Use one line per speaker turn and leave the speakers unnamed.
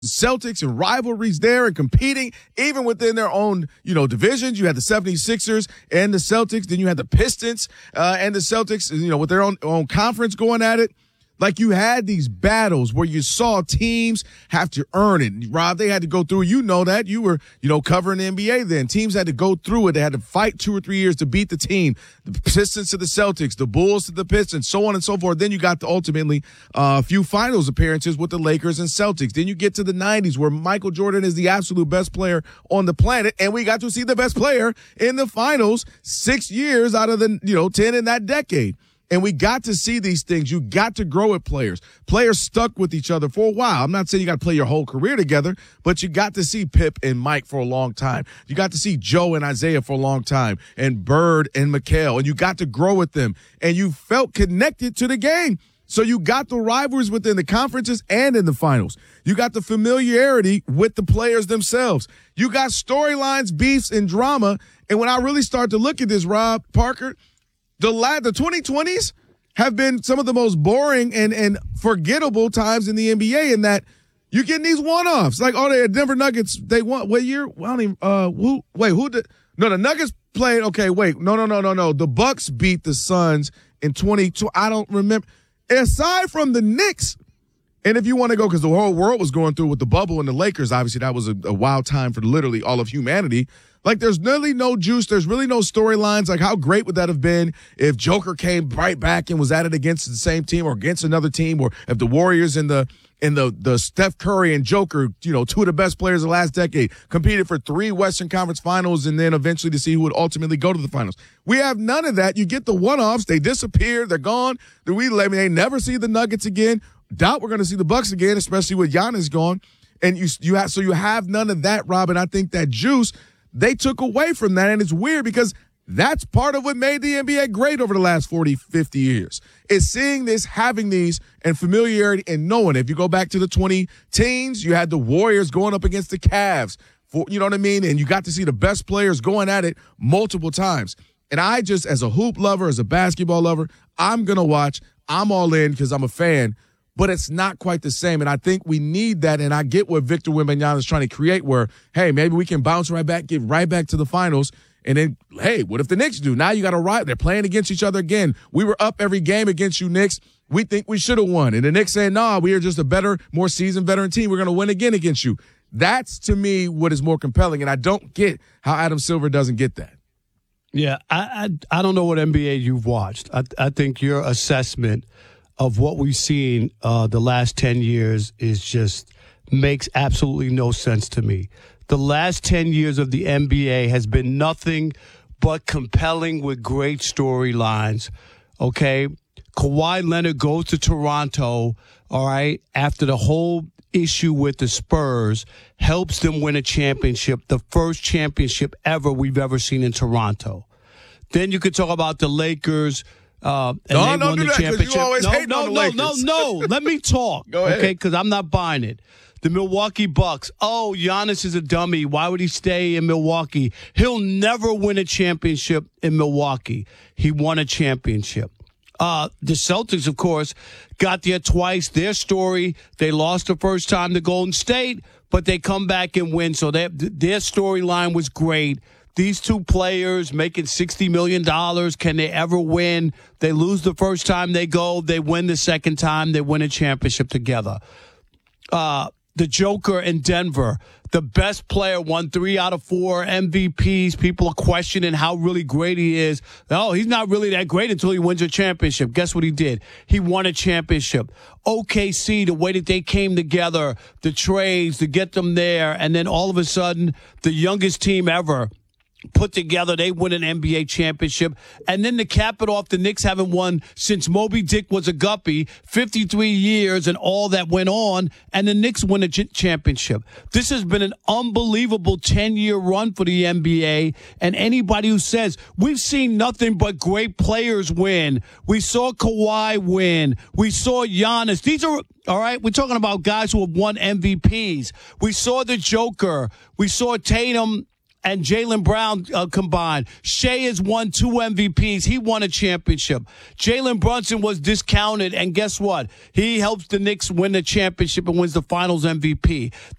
Celtics and rivalries there and competing even within their own, divisions. You had the 76ers and the Celtics. Then you had the Pistons and the Celtics, with their own conference going at it. Like, you had these battles where you saw teams have to earn it. Rob, they had to go through, that. You were, covering the NBA then. Teams had to go through it. They had to fight 2 or 3 years to beat the team. The Pistons to the Celtics, the Bulls to the Pistons, so on and so forth. Then you got to ultimately a few finals appearances with the Lakers and Celtics. Then you get to the 90s where Michael Jordan is the absolute best player on the planet, and we got to see the best player in the finals 6 years out of the, 10 in that decade. And we got to see these things. You got to grow with players. Players stuck with each other for a while. I'm not saying you got to play your whole career together, but you got to see Pip and Mike for a long time. You got to see Joe and Isaiah for a long time, and Bird and Mikal, and you got to grow with them, and you felt connected to the game. So you got the rivalries within the conferences and in the finals. You got the familiarity with the players themselves. You got storylines, beefs, and drama. And when I really start to look at this, Rob Parker, the 2020s have been some of the most boring and forgettable times in the NBA, in that you're getting these one-offs. Like, the Denver Nuggets, they won. What year? Well, I don't even, who did? No, the Nuggets played. Okay, wait. No. The Bucks beat the Suns in 22. I don't remember. Aside from the Knicks, and if you want to go, because the whole world was going through with the bubble and the Lakers, obviously that was a wild time for literally all of humanity. Like, there's really no juice. There's really no storylines. Like, how great would that have been if Joker came right back and was at it against the same team or against another team, or if the Warriors and the Steph Curry and Joker, 2 of the best players of the last decade, competed for 3 Western Conference finals and then eventually to see who would ultimately go to the finals. We have none of that. You get the one-offs. They disappear. They're gone. They never see the Nuggets again. Doubt we're going to see the Bucks again, especially with Giannis gone. And you have none of that, Rob. And I think that juice, they took away from that, and it's weird because that's part of what made the NBA great over the last 40, 50 years, is seeing this, having these, and familiarity and knowing. If you go back to the 2010s, you had the Warriors going up against the Cavs, you know what I mean? And you got to see the best players going at it multiple times. And I just, as a hoop lover, as a basketball lover, I'm going to watch. I'm all in because I'm a fan. But it's not quite the same, and I think we need that, and I get what Victor Wembanyama is trying to create, where, hey, maybe we can bounce right back, get right back to the finals, and then, hey, what if the Knicks do? Now you got to ride. They're playing against each other again. We were up every game against you, Knicks. We think we should have won. And the Knicks saying, nah, we are just a better, more seasoned veteran team. We're going to win again against you. That's, to me, what is more compelling, and I don't get how Adam Silver doesn't get that.
Yeah, I don't know what NBA you've watched. I think your assessment of what we've seen the last 10 years is just makes absolutely no sense to me. The last 10 years of the NBA has been nothing but compelling with great storylines, okay? Kawhi Leonard goes to Toronto, all right, after the whole issue with the Spurs, helps them win a championship, the first championship ever we've ever seen in Toronto. Then you could talk about the Lakers. And they won the championship. No. Let me talk.
Go ahead.
Okay, because I'm not buying it. The Milwaukee Bucks. Oh, Giannis is a dummy. Why would he stay in Milwaukee? He'll never win a championship in Milwaukee. He won a championship. The Celtics, of course, got there twice. Their story, they lost the first time to Golden State, but they come back and win. So their storyline was great. These 2 players making $60 million, can they ever win? They lose the first time they go. They win the second time. They win a championship together. The Joker in Denver, the best player, won 3 out of 4 MVPs. People are questioning how really great he is. Oh, he's not really that great until he wins a championship. Guess what he did? He won a championship. OKC, the way that they came together, the trades to get them there, and then all of a sudden, the youngest team ever put together, they win an NBA championship. And then to cap it off, the Knicks haven't won since Moby Dick was a guppy, 53 years and all that went on, and the Knicks win a championship. This has been an unbelievable 10-year run for the NBA, and anybody who says, we've seen nothing but great players win, we saw Kawhi win, we saw Giannis, these are, all right, we're talking about guys who have won MVPs. We saw the Joker, we saw Tatum and Jaylen Brown combined. Shea has won 2 MVPs. He won a championship. Jalen Brunson was discounted, and guess what? He helps the Knicks win the championship and wins the Finals MVP.